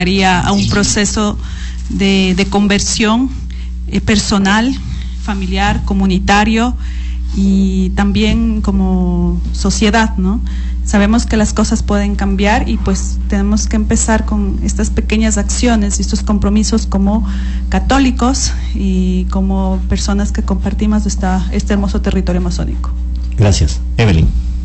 a un proceso de conversión personal, familiar, comunitario y también como sociedad, ¿no? Sabemos que las cosas pueden cambiar y pues tenemos que empezar con estas pequeñas acciones y estos compromisos como católicos y como personas que compartimos este hermoso territorio amazónico. Gracias. Evelyn.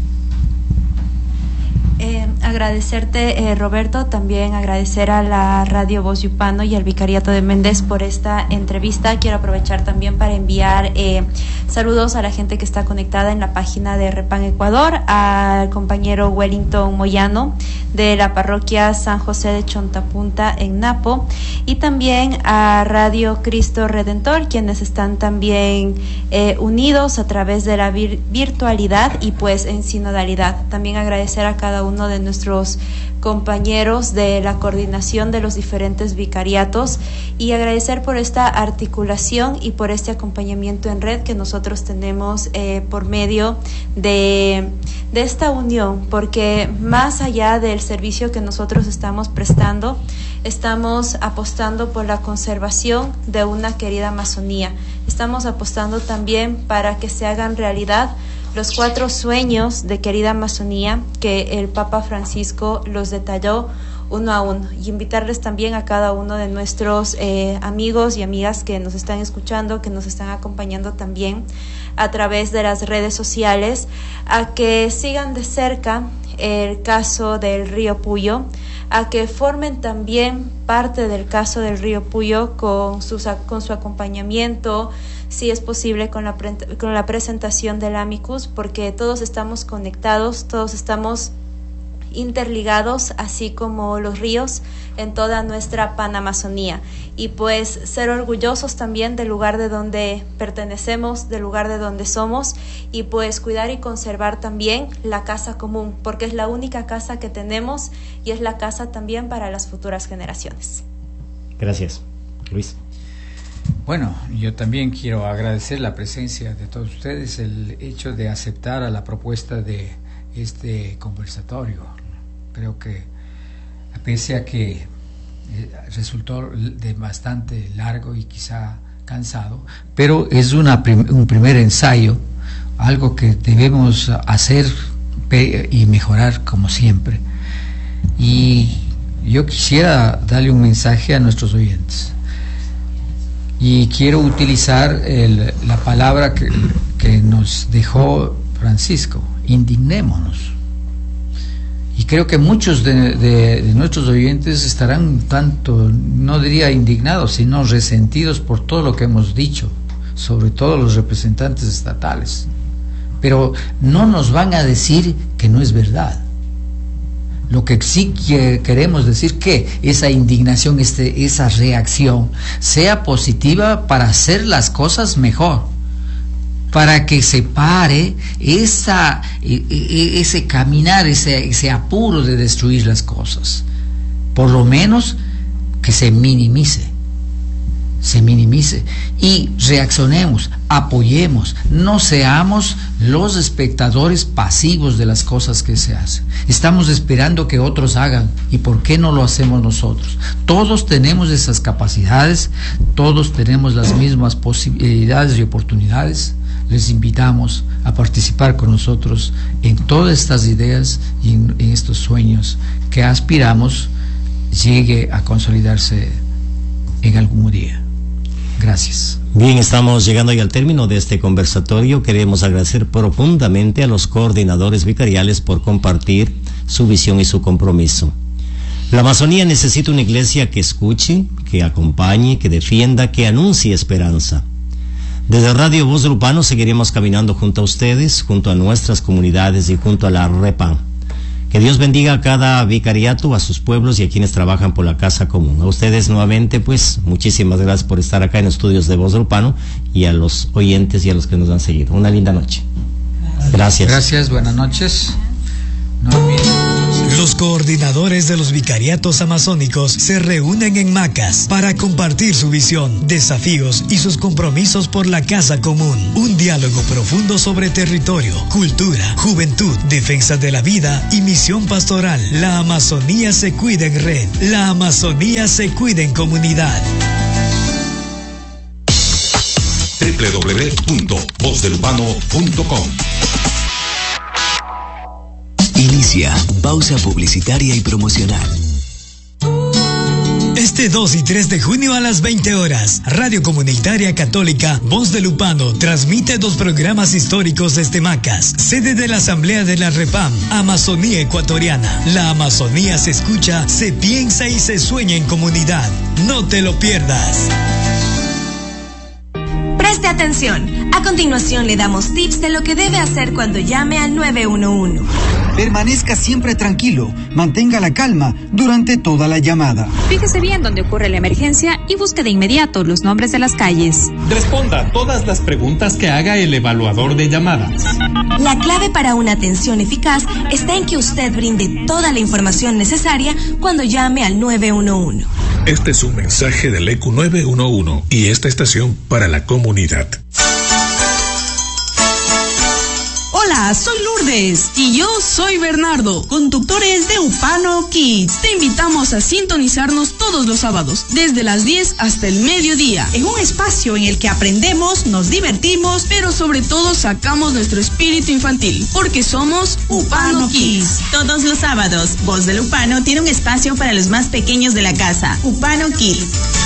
Agradecerte, Roberto, también agradecer a la Radio Voz Yupano y al Vicariato de Méndez por esta entrevista. Quiero aprovechar también para enviar saludos a la gente que está conectada en la página de Repan Ecuador, al compañero Wellington Moyano de la parroquia San José de Chontapunta en Napo, y también a Radio Cristo Redentor, quienes están también unidos a través de la virtualidad y pues en sinodalidad. También agradecer a cada uno de nuestros compañeros de la coordinación de los diferentes vicariatos y agradecer por esta articulación y por este acompañamiento en red que nosotros tenemos por medio de esta unión, porque más allá del servicio que nosotros estamos prestando, estamos apostando por la conservación de una querida Amazonía. Estamos apostando también para que se hagan realidad los 4 sueños de querida Amazonía que el Papa Francisco los detalló uno a uno, y invitarles también a cada uno de nuestros amigos y amigas que nos están escuchando, que nos están acompañando también a través de las redes sociales, a que sigan de cerca el caso del río Puyo, a que formen también parte del caso del río Puyo con su acompañamiento, si es posible con la presentación del amicus, porque todos estamos conectados, todos estamos interligados, así como los ríos en toda nuestra Panamazonía, y pues ser orgullosos también del lugar de donde pertenecemos, del lugar de donde somos, y pues cuidar y conservar también la casa común, porque es la única casa que tenemos y es la casa también para las futuras generaciones. Gracias. Luis. Bueno, yo también quiero agradecer la presencia de todos ustedes, el hecho de aceptar a la propuesta de este conversatorio. Creo que, pese a que resultó de bastante largo y quizá cansado, pero es un primer ensayo, algo que debemos hacer y mejorar como siempre. Y yo quisiera darle un mensaje a nuestros oyentes. Y quiero utilizar la palabra que nos dejó Francisco: indignémonos. Y creo que muchos de nuestros oyentes estarán tanto, no diría indignados, sino resentidos por todo lo que hemos dicho, sobre todo los representantes estatales. Pero no nos van a decir que no es verdad. Lo que sí queremos decir, que esa indignación, esa reacción sea positiva para hacer las cosas mejor, para que se pare ese caminar, ese apuro de destruir las cosas. Por lo menos que se minimice y reaccionemos, apoyemos, no seamos los espectadores pasivos de las cosas que se hacen. Estamos esperando que otros hagan, ¿y por qué no lo hacemos nosotros? Todos tenemos esas capacidades, todos tenemos las mismas posibilidades y oportunidades. Les invitamos a participar con nosotros en todas estas ideas y en estos sueños que aspiramos llegue a consolidarse en algún día. Gracias. Bien, estamos llegando ya al término de este conversatorio. Queremos agradecer profundamente a los coordinadores vicariales por compartir su visión y su compromiso. La Amazonía necesita una iglesia que escuche, que acompañe, que defienda, que anuncie esperanza. Desde Radio Voz Yupano seguiremos caminando junto a ustedes, junto a nuestras comunidades y junto a la REPAN. Que Dios bendiga a cada vicariato, a sus pueblos y a quienes trabajan por la casa común. A ustedes nuevamente, pues, muchísimas gracias por estar acá en los estudios de Voz Yupano, y a los oyentes y a los que nos han seguido. Una linda noche. Gracias. Gracias, buenas noches. No olviden. Los coordinadores de los vicariatos amazónicos se reúnen en Macas para compartir su visión, desafíos y sus compromisos por la casa común. Un diálogo profundo sobre territorio, cultura, juventud, defensa de la vida y misión pastoral. La Amazonía se cuida en red. La Amazonía se cuida en comunidad. www.vozdelupano.com. Inicia pausa publicitaria y promocional. Este 2 y 3 de junio a las 20 horas, Radio Comunitaria Católica Voz de Lupano transmite 2 programas históricos desde Macas, sede de la Asamblea de la REPAM, Amazonía Ecuatoriana. La Amazonía se escucha, se piensa y se sueña en comunidad. No te lo pierdas. Preste atención. A continuación le damos tips de lo que debe hacer cuando llame al 911. Permanezca siempre tranquilo, mantenga la calma durante toda la llamada. Fíjese bien dónde ocurre la emergencia y busque de inmediato los nombres de las calles. Responda todas las preguntas que haga el evaluador de llamadas. La clave para una atención eficaz está en que usted brinde toda la información necesaria cuando llame al 911. Este es un mensaje del ECU 911 y esta estación para la comunidad. Hola, soy Lourdes y yo soy Bernardo, conductores de Upano Kids. Te invitamos a sintonizarnos todos los sábados, desde las 10 hasta el mediodía, en un espacio en el que aprendemos, nos divertimos, pero sobre todo sacamos nuestro espíritu infantil, porque somos Upano Kids. Todos los sábados, Voz del Upano tiene un espacio para los más pequeños de la casa, Upano Kids.